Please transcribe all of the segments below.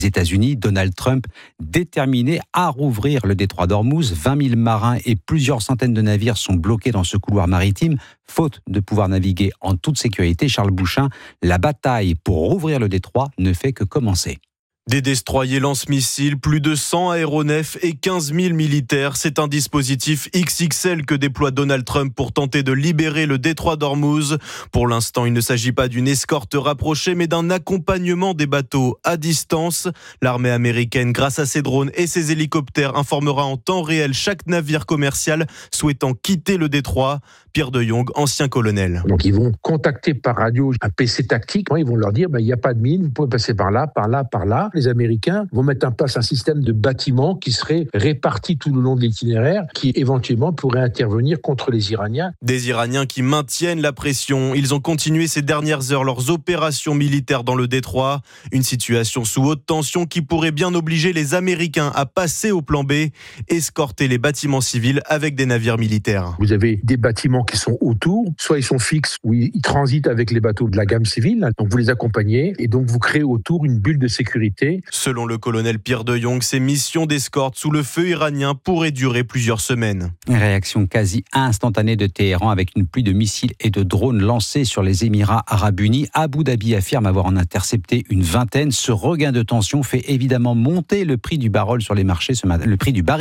Les États-Unis, Donald Trump, déterminé à rouvrir le détroit d'Ormuz. 20 000 marins et plusieurs centaines de navires sont bloqués dans ce couloir maritime, faute de pouvoir naviguer en toute sécurité. Charles Bouchin, la bataille pour rouvrir le détroit ne fait que commencer. Des destroyers lance-missiles, plus de 100 aéronefs et 15 000 militaires. C'est un dispositif XXL que déploie Donald Trump pour tenter de libérer le détroit d'Ormuz. Pour l'instant, il ne s'agit pas d'une escorte rapprochée, mais d'un accompagnement des bateaux à distance. L'armée américaine, grâce à ses drones et ses hélicoptères, informera en temps réel chaque navire commercial souhaitant quitter le détroit. Pierre de Jong, ancien colonel. Donc ils vont contacter par radio un PC tactique. Ils vont leur dire il n'y a pas de mine, vous pouvez passer par là, par là, par là. Les Américains vont mettre en place un système de bâtiments qui serait réparti tout le long de l'itinéraire, qui éventuellement pourrait intervenir contre les Iraniens. Des Iraniens qui maintiennent la pression. Ils ont continué ces dernières heures leurs opérations militaires dans le détroit. Une situation sous haute tension qui pourrait bien obliger les Américains à passer au plan B, escorter les bâtiments civils avec des navires militaires. Vous avez des bâtiments qui sont autour, soit ils sont fixes ou ils transitent avec les bateaux de la gamme civile, donc vous les accompagnez et donc vous créez autour une bulle de sécurité. Selon le colonel Pierre de Jong, ces missions d'escorte sous le feu iranien pourraient durer plusieurs semaines. Une réaction quasi instantanée de Téhéran avec une pluie de missiles et de drones lancés sur les Émirats Arabes Unis. Abu Dhabi affirme avoir en intercepté une vingtaine. Ce regain de tension fait évidemment monter le prix du baril sur les marchés ce matin.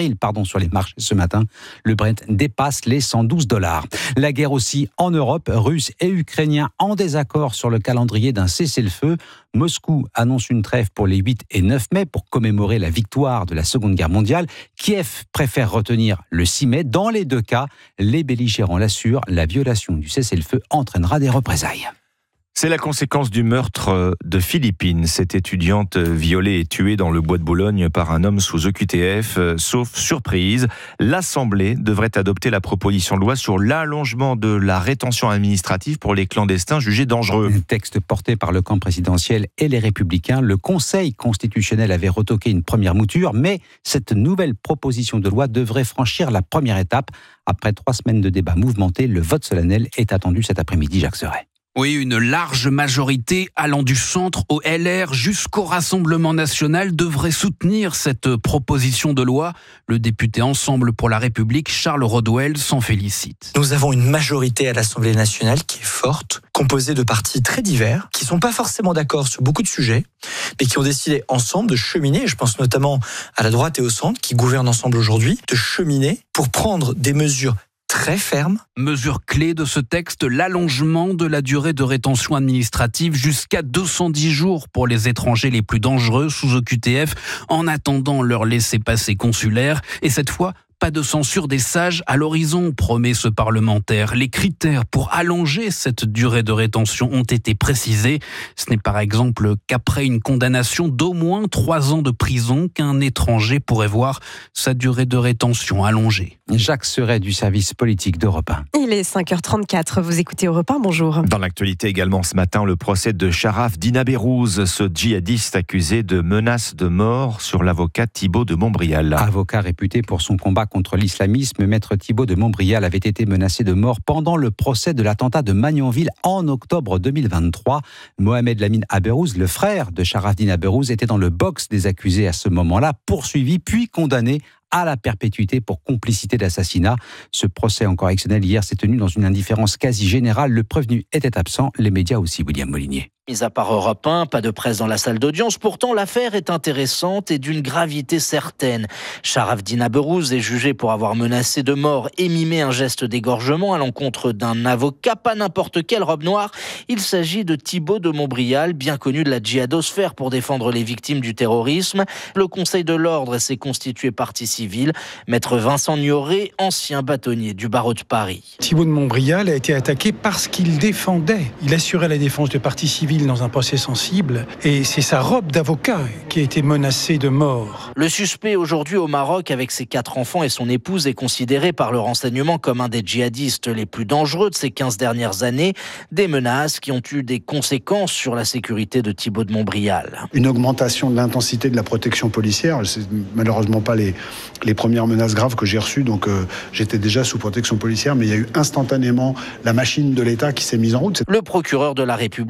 Le Brent dépasse les $112. La guerre aussi en Europe, Russes et Ukrainiens en désaccord sur le calendrier d'un cessez-le-feu. Moscou annonce une trêve pour les 8 et 9 mai pour commémorer la victoire de la Seconde Guerre mondiale. Kiev préfère retenir le 6 mai. Dans les deux cas, les belligérants l'assurent, la violation du cessez-le-feu entraînera des représailles. C'est la conséquence du meurtre de Philippine. Cette étudiante violée et tuée dans le bois de Boulogne par un homme sous OQTF. Sauf surprise, l'Assemblée devrait adopter la proposition de loi sur l'allongement de la rétention administrative pour les clandestins jugés dangereux. Un texte porté par le camp présidentiel et les Républicains. Le Conseil constitutionnel avait retoqué une première mouture, mais cette nouvelle proposition de loi devrait franchir la première étape. Après 3 semaines de débats mouvementés, le vote solennel est attendu cet après-midi. Jacques Serret. Oui, une large majorité allant du centre au LR jusqu'au Rassemblement national devrait soutenir cette proposition de loi. Le député Ensemble pour la République, Charles Rodwell, s'en félicite. Nous avons une majorité à l'Assemblée nationale qui est forte, composée de partis très divers, qui ne sont pas forcément d'accord sur beaucoup de sujets, mais qui ont décidé ensemble de cheminer, je pense notamment à la droite et au centre, qui gouvernent ensemble aujourd'hui, de cheminer pour prendre des mesures très ferme. Mesure clé de ce texte, l'allongement de la durée de rétention administrative jusqu'à 210 jours pour les étrangers les plus dangereux sous OQTF en attendant leur laissez-passer consulaire. Et cette fois, pas de censure des sages à l'horizon, promet ce parlementaire. Les critères pour allonger cette durée de rétention ont été précisés. Ce n'est par exemple qu'après une condamnation d'au moins 3 ans de prison qu'un étranger pourrait voir sa durée de rétention allongée. Jacques Serret du service politique d'Europe 1. Il est 5h34, vous écoutez Europe 1, bonjour. Dans l'actualité également ce matin, le procès de Sharaf Dina Berrouz, ce djihadiste accusé de menaces de mort sur l'avocat Thibault de Montbrial. Avocat réputé pour son combat contre l'islamisme, maître Thibault de Montbrial avait été menacé de mort pendant le procès de l'attentat de Magnanville en octobre 2023. Mohamed Lamine Aberrouz, le frère de Sharaf Dina Berrouz, était dans le box des accusés à ce moment-là, poursuivi puis condamné à la perpétuité pour complicité d'assassinat. Ce procès en correctionnel hier s'est tenu dans une indifférence quasi générale. Le prévenu était absent, les médias aussi, William Molinier. Mis à part Europe 1, pas de presse dans la salle d'audience. Pourtant, l'affaire est intéressante et d'une gravité certaine. Sharaf Dina Berrouz est jugé pour avoir menacé de mort et mimé un geste d'égorgement à l'encontre d'un avocat, pas n'importe quelle robe noire. Il s'agit de Thibault de Montbrial, bien connu de la djihadosphère pour défendre les victimes du terrorisme. Le Conseil de l'ordre s'est constitué partie civile. Maître Vincent Gnoré, ancien bâtonnier du barreau de Paris. Thibault de Montbrial a été attaqué parce qu'il défendait. Il assurait la défense de partie civile dans un procès sensible et c'est sa robe d'avocat qui a été menacée de mort. Le suspect aujourd'hui au Maroc avec ses 4 enfants et son épouse est considéré par le renseignement comme un des djihadistes les plus dangereux de ces 15 dernières années. Des menaces qui ont eu des conséquences sur la sécurité de Thibault de Montbrial. Une augmentation de l'intensité de la protection policière. C'est malheureusement pas les premières menaces graves que j'ai reçues, donc j'étais déjà sous protection policière, mais il y a eu instantanément la machine de l'État qui s'est mise en route. Le procureur de la République réclame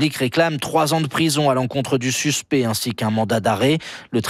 réclame 3 ans de prison à l'encontre du suspect ainsi qu'un mandat d'arrêt. Le